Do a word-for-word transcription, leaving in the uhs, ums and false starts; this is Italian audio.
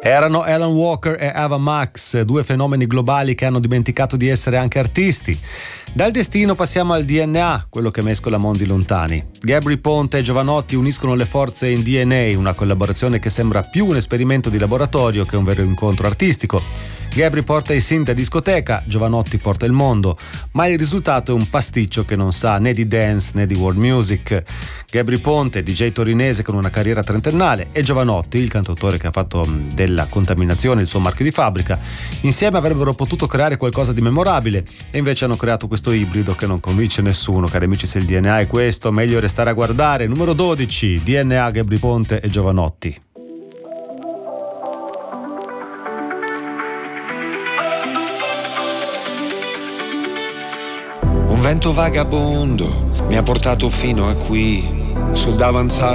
Erano Alan Walker e Ava Max, due fenomeni globali che hanno dimenticato di essere anche artisti. Dal destino passiamo al D N A, quello che mescola mondi lontani. Gabry Ponte e Jovanotti uniscono le forze in D N A, una collaborazione che sembra più un esperimento di laboratorio che un vero incontro artistico. Gabry porta i synth a discoteca, Jovanotti porta il mondo, ma il risultato è un pasticcio che non sa né di dance né di world music. Gabry Ponte, D J torinese con una carriera trentennale, e Jovanotti, il cantautore che ha fatto della contaminazione il suo marchio di fabbrica, insieme avrebbero potuto creare qualcosa di memorabile e invece hanno creato questo ibrido che non convince nessuno. Cari amici, se il D N A è questo, meglio restare a guardare. Numero dodici, D N A, Gabry Ponte e Jovanotti. Un vento vagabondo mi ha portato fino a qui, sul davanzale